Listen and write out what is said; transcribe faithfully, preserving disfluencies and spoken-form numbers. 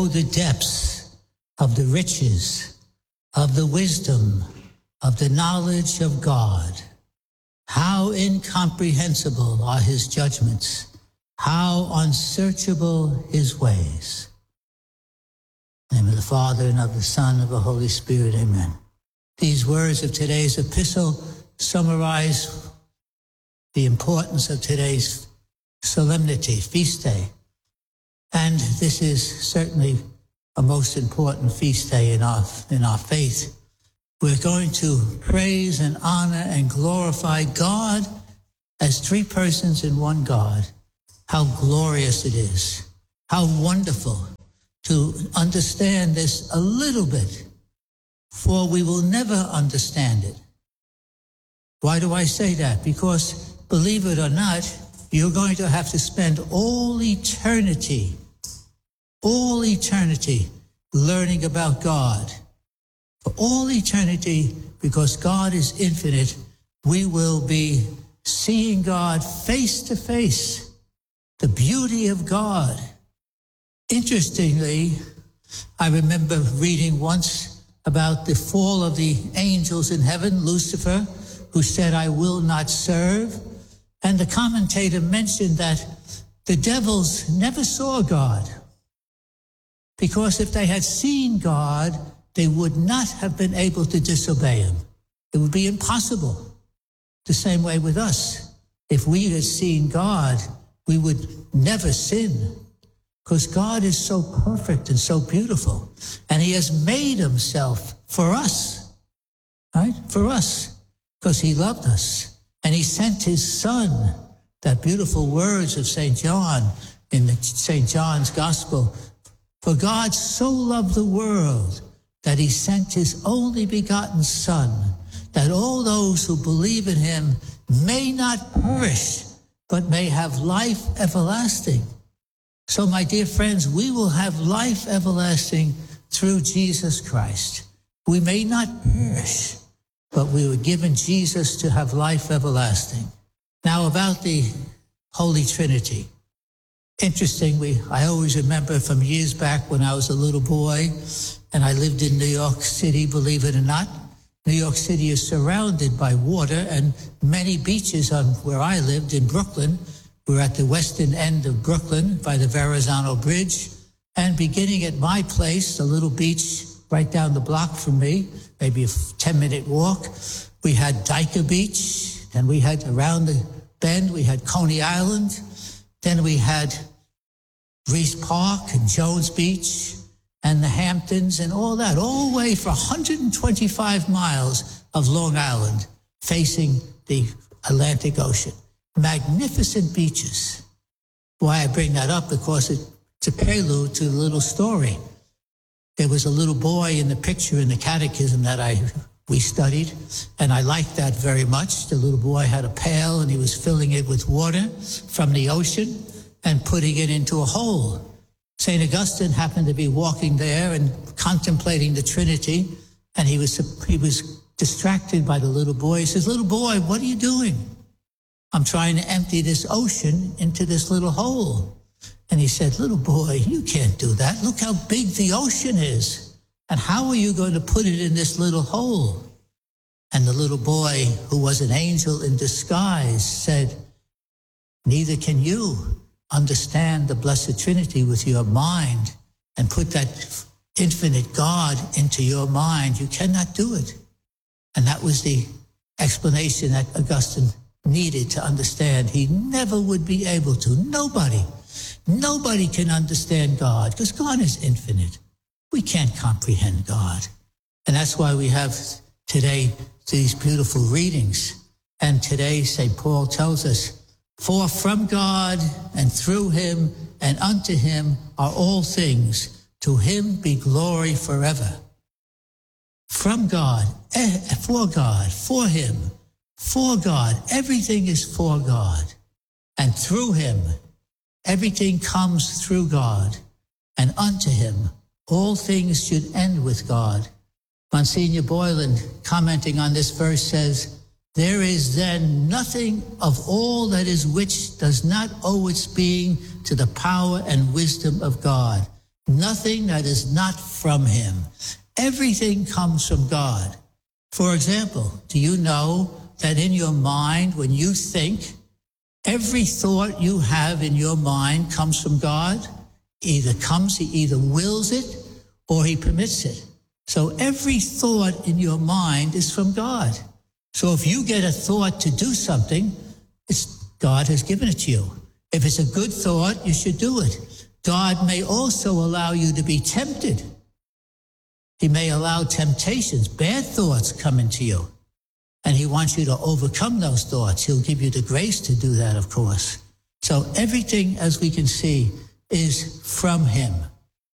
the depths of the riches, of the wisdom, of the knowledge of God. How incomprehensible are his judgments, how unsearchable his ways. In the name of the Father, and of the Son, and of the Holy Spirit, amen. These words of today's epistle summarize the importance of today's solemnity, feast day. And this is certainly a most important feast day in our, in our faith. We're going to praise and honor and glorify God as three persons in one God. How glorious it is. How wonderful to understand this a little bit, for we will never understand it. Why do I say that? Because, believe it or not, you're going to have to spend all eternity, all eternity learning about God. For all eternity, because God is infinite, we will be seeing God face to face, the beauty of God. Interestingly, I remember reading once about the fall of the angels in heaven, Lucifer, who said, I will not serve. And the commentator mentioned that the devils never saw God, because if they had seen God, they would not have been able to disobey him. It would be impossible. The same way with us. If we had seen God, we would never sin, because God is so perfect and so beautiful. And he has made himself for us, right? For us, because he loved us. And he sent his son, that beautiful words of Saint John in the Saint John's Gospel. For God so loved the world that he sent his only begotten Son, that all those who believe in him may not perish, but may have life everlasting. So, my dear friends, we will have life everlasting through Jesus Christ. We may not perish, but we were given Jesus to have life everlasting. Now, about the Holy Trinity. Interesting, we, I always remember from years back when I was a little boy, and I lived in New York City, believe it or not. New York City is surrounded by water, and many beaches on where I lived in Brooklyn. We're at the western end of Brooklyn by the Verrazano Bridge. And beginning at my place, a little beach right down the block from me, maybe a ten-minute walk, we had Dyker Beach. Then we had around the bend, we had Coney Island. Then we had Reese Park and Jones Beach and the Hamptons and all that, all the way for one hundred twenty-five miles of Long Island facing the Atlantic Ocean. Magnificent beaches. Why I bring that up? Because it's a prelude to a little story. There was a little boy in the picture in the catechism that I we studied, and I liked that very much. The little boy had a pail, and he was filling it with water from the ocean and putting it into a hole. Saint Augustine happened to be walking there and contemplating the Trinity, and he was he was distracted by the little boy. He says, little boy, what are you doing? I'm trying to empty this ocean into this little hole. And he said, little boy, you can't do that. Look how big the ocean is. And how are you going to put it in this little hole? And the little boy, who was an angel in disguise, said, neither can you understand the Blessed Trinity with your mind and put that infinite God into your mind. You cannot do it. And that was the explanation that Augustine needed to understand. He never would be able to. Nobody, nobody can understand God, because God is infinite. We can't comprehend God. And that's why we have today these beautiful readings. And today Saint Paul tells us, for from God and through him and unto him are all things. To him be glory forever. From God, for God, for him, for God. Everything is for God. And through him, everything comes through God. And unto him, all things should end with God. Monsignor Boylan, commenting on this verse, says, there is then nothing of all that is which does not owe its being to the power and wisdom of God. nothing that is not from him. Everything comes from God. For example, do you know that in your mind, when you think, every thought you have in your mind comes from God? Either comes, he either wills it or he permits it. So every thought in your mind is from God. So if you get a thought to do something, it's God has given it to you. If it's a good thought, you should do it. God may also allow you to be tempted. He may allow temptations, bad thoughts come into you. And he wants you to overcome those thoughts. He'll give you the grace to do that, of course. So everything, as we can see, is from him.